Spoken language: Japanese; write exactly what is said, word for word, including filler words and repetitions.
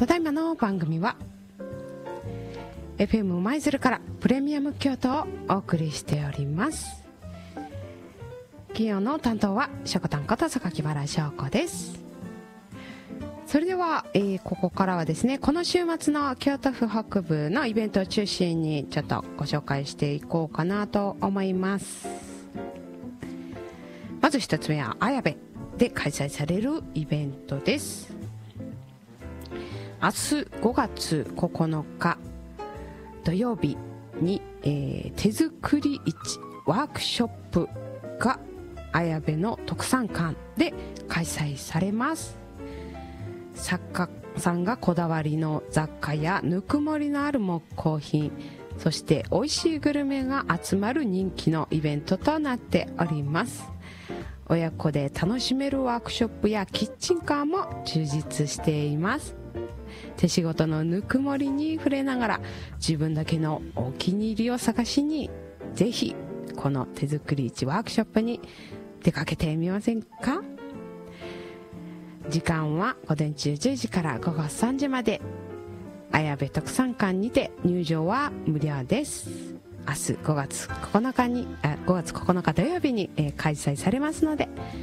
ただいまの番組は エフエム 舞鶴からプレミアム京都をお送りしております。金曜の担当はしょこたんこと榊原翔子です。それでは、えー、ここからはですね、この週末の京都府北部のイベントを中心にちょっとご紹介していこうかなと思います。まず一つ目は綾部で開催されるイベントです。明日ごがつここのか土曜日に、えー、手作り市ワークショップが綾部の特産館で開催されます。作家さんがこだわりの雑貨やぬくもりのある木工品、そして美味しいグルメが集まる人気のイベントとなっております。親子で楽しめるワークショップやキッチンカーも充実しています。手仕事のぬくもりに触れながら自分だけのお気に入りを探しに、ぜひこの手作り市ワークショップに出かけてみませんか。時間は午前中じゅうじからごごさんじまで、綾部特産館にて入場は無料です。明日ごがつここのかにあごがつここのか土曜日に、えー、開催されますので、